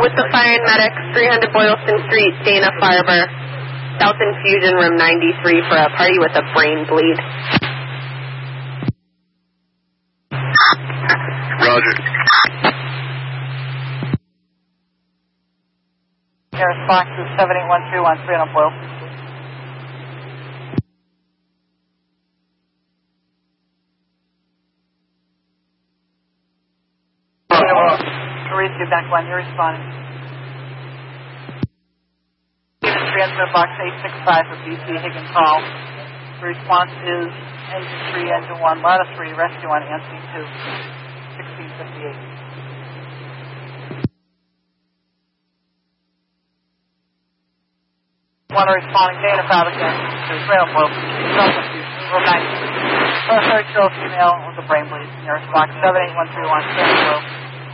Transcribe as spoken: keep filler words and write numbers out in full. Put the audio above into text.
With the fire and medics, three hundred Boylston Street, Dana-Farber, South Infusion Room ninety-three for a party with a brain bleed. Roger. Harris Fox is seven eight one three one three on Boylston. Mauricio, back one, you're responding. Transfer box eight six five for B C Higgins Hall. The response is engine three, engine one, ladder three, rescue on Anthony two, sixteen fifty-eight. One responding, Dana Fabricant, to Trail Boat, Room ninety-three. Third girl female with a brain bleed. Harris Fox seven eight one three one, Trail Boat.